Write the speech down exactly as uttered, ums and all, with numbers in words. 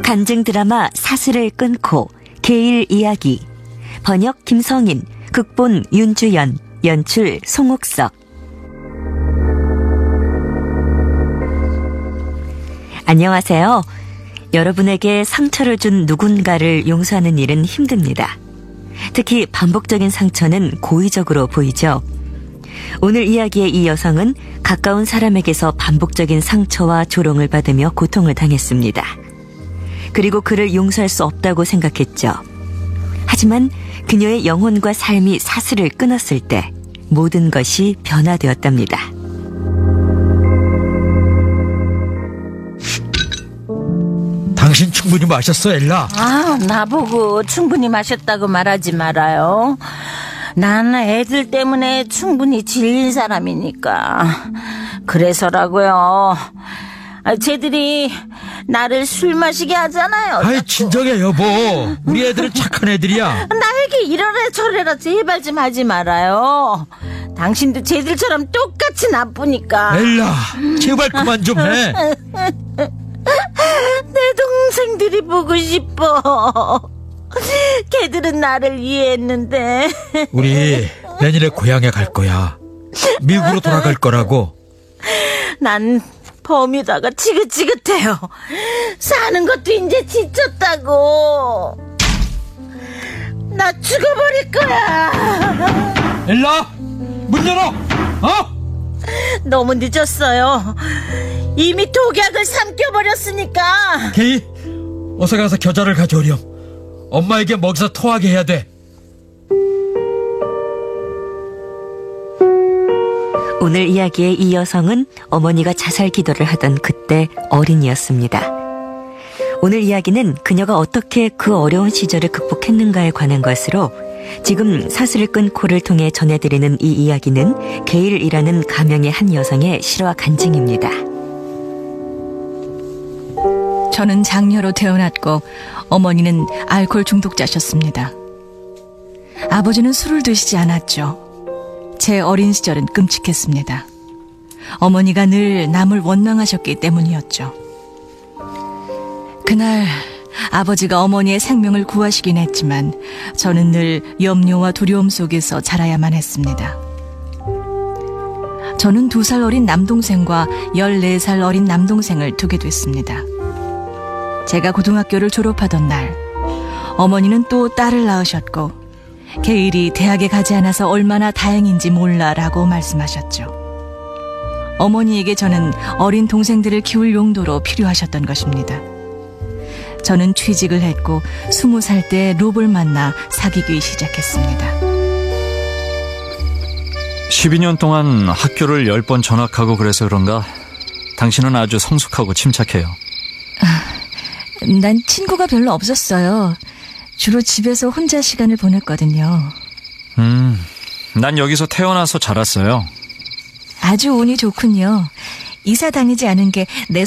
간증 드라마 사슬을 끊고 게일 이야기. 번역 김성인, 극본 윤주연, 연출 송옥석. 안녕하세요. 여러분에게 상처를 준 누군가를 용서하는 일은 힘듭니다. 특히 반복적인 상처는 고의적으로 보이죠. 오늘 이야기의 이 여성은 가까운 사람에게서 반복적인 상처와 조롱을 받으며 고통을 당했습니다. 그리고 그를 용서할 수 없다고 생각했죠. 하지만 그녀의 영혼과 삶이 사슬을 끊었을 때 모든 것이 변화되었답니다. 당신 충분히 마셨어, 엘라? 아, 나보고 충분히 마셨다고 말하지 말아요. 난 애들 때문에 충분히 질린 사람이니까. 그래서라고요. 쟤들이 나를 술 마시게 하잖아요. 아이, 자꾸. 진정해, 여보. 우리 애들은 착한 애들이야. 나에게 이러라 저래라 제발 좀 하지 말아요. 당신도 쟤들처럼 똑같이 나쁘니까. 엘라, 제발 그만 좀 해. 내 동생들이 보고 싶어. 걔들은 나를 이해했는데. 우리 내년에 고향에 갈 거야. 미국으로 돌아갈 거라고. 난 범위다가 지긋지긋해요. 사는 것도 이제 지쳤다고. 나 죽어버릴 거야. 엘라, 문 열어. 어? 너무 늦었어요. 이미 독약을 삼켜버렸으니까. 게이, 어서 가서 겨자를 가져오렴. 엄마에게 먹여서 토하게 해야 돼. 오늘 이야기의 이 여성은 어머니가 자살 기도를 하던 그때 어린이였습니다. 오늘 이야기는 그녀가 어떻게 그 어려운 시절을 극복했는가에 관한 것으로, 지금 사슬을 끊고를 통해 전해드리는 이 이야기는 게일이라는 가명의 한 여성의 실화 간증입니다. 저는 장녀로 태어났고 어머니는 알코올 중독자셨습니다. 아버지는 술을 드시지 않았죠. 제 어린 시절은 끔찍했습니다. 어머니가 늘 남을 원망하셨기 때문이었죠. 그날 아버지가 어머니의 생명을 구하시긴 했지만 저는 늘 염려와 두려움 속에서 자라야만 했습니다. 저는 두 살 어린 남동생과 열네 살 어린 남동생을 두게 됐습니다. 제가 고등학교를 졸업하던 날, 어머니는 또 딸을 낳으셨고 게일이 대학에 가지 않아서 얼마나 다행인지 몰라라고 말씀하셨죠. 어머니에게 저는 어린 동생들을 키울 용도로 필요하셨던 것입니다. 저는 취직을 했고 스무 살 때 롭을 만나 사귀기 시작했습니다. 십이 년 동안 학교를 열 번 전학하고 그래서 그런가 당신은 아주 성숙하고 침착해요. 난 친구가 별로 없었어요. 주로 집에서 혼자 시간을 보냈거든요. 음, 난 여기서 태어나서 자랐어요. 아주 운이 좋군요. 이사 다니지 않은 게 내